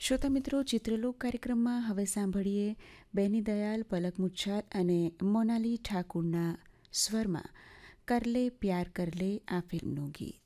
શ્રોતા મિત્રો, ચિત્રલોક કાર્યક્રમમાં હવે સાંભળીએ બેની દયાલ, પલક મુચ્છાલ અને મોનાલી ઠાકુરના સ્વરમાં કરલે પ્યાર કરલે આ ફિલ્મનું ગીત.